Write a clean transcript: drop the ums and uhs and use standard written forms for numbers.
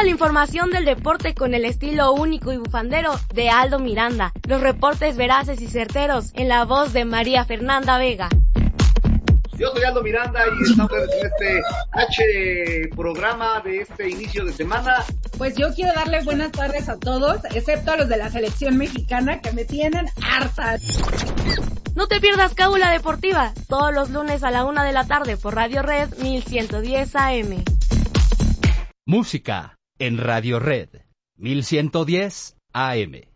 Toda la información del deporte con el estilo único y bufandero de Aldo Miranda. Los reportes veraces y certeros en la voz de María Fernanda Vega. Yo soy Aldo Miranda y estamos en este programa de este inicio de semana. Pues yo quiero darle buenas tardes a todos, excepto a los de la selección mexicana que me tienen hartas. No te pierdas Cábula Deportiva, todos los lunes a la 1 de la tarde por Radio Red 1110 AM. Música en Radio Red 1110 AM.